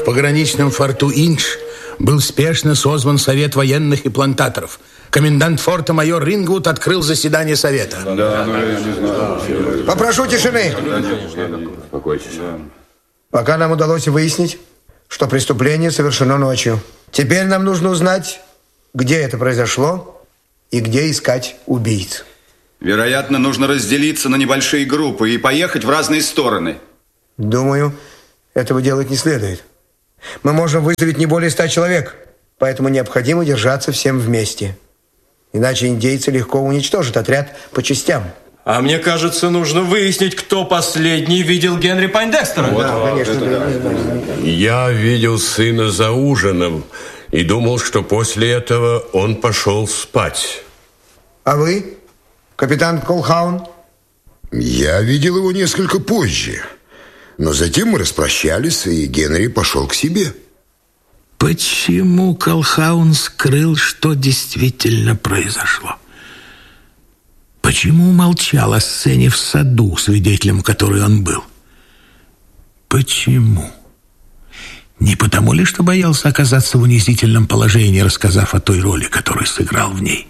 пограничном форту Индж был спешно созван совет военных и плантаторов. Комендант форта майор Рингвуд открыл заседание совета. Попрошу тишины. Пока нам удалось выяснить, что преступление совершено ночью. Теперь нам нужно узнать, где это произошло и где искать убийц. Вероятно, нужно разделиться на небольшие группы и поехать в разные стороны. Думаю, этого делать не следует. Мы можем выставить не более 100 человек, поэтому необходимо держаться всем вместе. Иначе индейцы легко уничтожат отряд по частям. А мне кажется, нужно выяснить, кто последний видел Генри Пойндекстера. Да, конечно. Я видел сына за ужином и думал, что после этого он пошел спать. А вы, капитан Колхаун? Я видел его несколько позже. Но затем мы распрощались, и Генри пошел к себе. Почему Колхаун скрыл, что действительно произошло? Почему молчал о сцене в саду, свидетелем которой он был? Почему? Не потому ли, что боялся оказаться в унизительном положении, рассказав о той роли, которую сыграл в ней?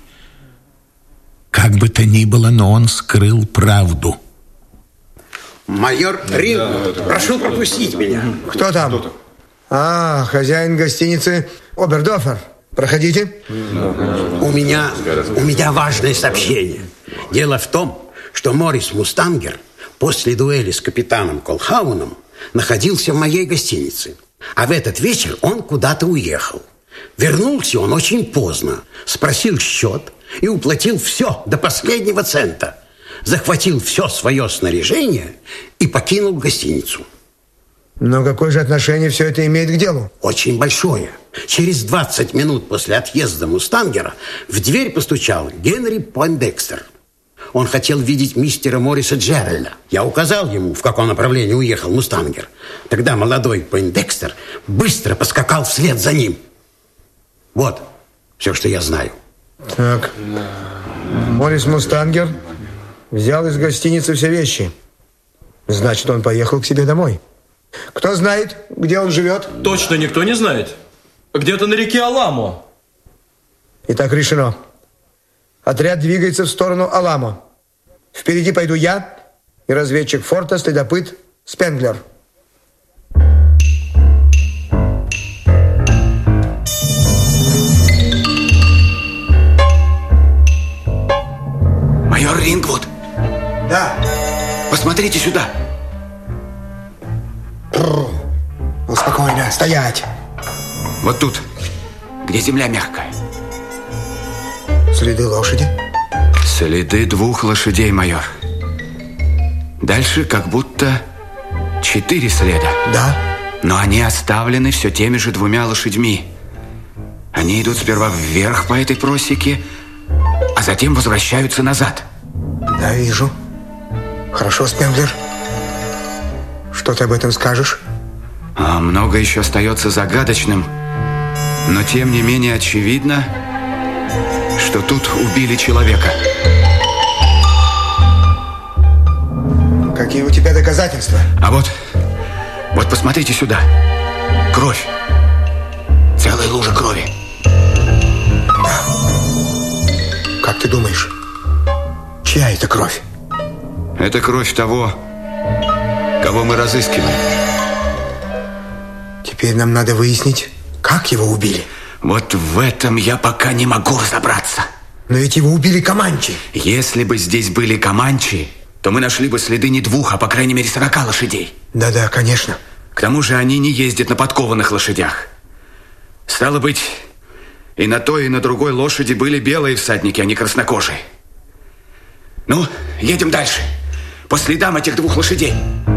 Как бы то ни было, но он скрыл правду. Майор Рингвуд, прошу пропустить меня. Кто там? Хозяин гостиницы Обердофер. Проходите. У меня важное сообщение. Дело в том, что Моррис Мустангер после дуэли с капитаном Колхауном находился в моей гостинице. А в этот вечер он куда-то уехал. Вернулся он очень поздно, спросил счет и уплатил все до последнего цента. Захватил все свое снаряжение и покинул гостиницу. Но какое же отношение все это имеет к делу? Очень большое. Через 20 минут после отъезда Мустангера в дверь постучал Генри Пойндекстер. Он хотел видеть мистера Морриса Джеральда. Я указал ему, в каком направлении уехал Мустангер. Тогда молодой Пойндекстер быстро поскакал вслед за ним. Вот все, что я знаю. Так, Моррис Мустангер взял из гостиницы все вещи. Значит, он поехал к себе домой. Кто знает, где он живет? Точно никто не знает. Где-то на реке Аламо. Итак, решено. Отряд двигается в сторону Аламо. Впереди пойду я и разведчик форта, следопыт Спенглер. Майор Рингвуд. Да. Посмотрите сюда. Ну, спокойно, стоять. Вот тут, где земля мягкая. Следы лошади? Следы 2 лошадей, майор. Дальше как будто 4 следа. Да. Но они оставлены все теми же 2 лошадьми. Они идут сперва вверх по этой просеке, а затем возвращаются назад. Да, вижу. Хорошо, Спенглер. Что ты об этом скажешь? Много еще остается загадочным, но тем не менее очевидно, что тут убили человека. Какие у тебя доказательства? А вот посмотрите сюда. Кровь. Целая лужа крови. Да. Как ты думаешь, чья это кровь? Это кровь того, кого мы разыскиваем. Теперь нам надо выяснить, как его убили. Вот в этом я пока не могу разобраться. Но ведь его убили команчи. Если бы здесь были команчи, то мы нашли бы следы не 2, а по крайней мере 40 лошадей. Да-да, конечно. К тому же они не ездят на подкованных лошадях. Стало быть, и на той, и на другой лошади были белые всадники, а не краснокожие. Ну, едем дальше. По следам этих 2 лошадей.